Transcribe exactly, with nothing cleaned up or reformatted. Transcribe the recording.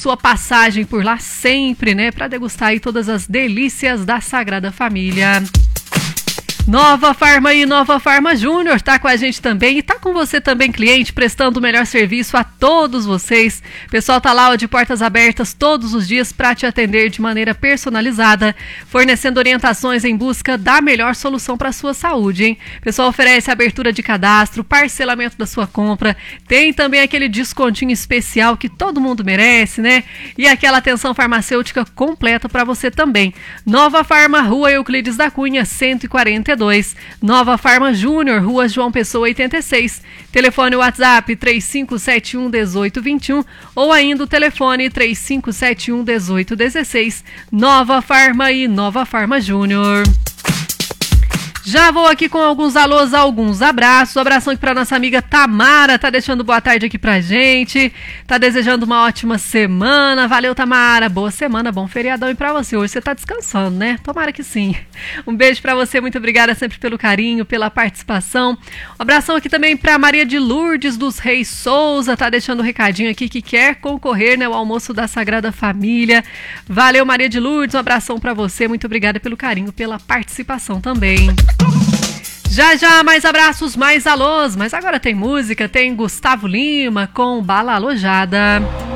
sua passagem por lá sempre, né? Para degustar aí todas as delícias da Sagrada Família. Nova Farma e Nova Farma Júnior tá com a gente também e tá com você também, cliente, prestando o melhor serviço a todos vocês. O pessoal tá lá ó, de portas abertas todos os dias para te atender de maneira personalizada, fornecendo orientações em busca da melhor solução para sua saúde, hein? O pessoal oferece abertura de cadastro, parcelamento da sua compra, tem também aquele descontinho especial que todo mundo merece, né? E aquela atenção farmacêutica completa para você também. Nova Farma, Rua Euclides da Cunha, cento e quarenta e dois. Nova Farma Júnior, Rua João Pessoa, oitenta e seis. Telefone WhatsApp três cinco sete um, um oito dois um ou ainda o telefone três cinco sete um, um oito um seis. Nova Farma e Nova Farma Júnior. Já vou aqui com alguns alôs, alguns abraços. Um abração aqui para nossa amiga Tamara, tá deixando boa tarde aqui pra gente. Tá desejando uma ótima semana. Valeu, Tamara. Boa semana, bom feriadão e pra você. Hoje você tá descansando, né? Tomara que sim. Um beijo pra você, muito obrigada sempre pelo carinho, pela participação. Um abração aqui também pra Maria de Lourdes dos Reis Souza, tá deixando um recadinho aqui que quer concorrer, né, ao almoço da Sagrada Família. Valeu, Maria de Lourdes, um abração pra você, muito obrigada pelo carinho, pela participação também. Já já, mais abraços, mais alôs, mas agora tem música, tem Gustavo Lima com Bala Alojada.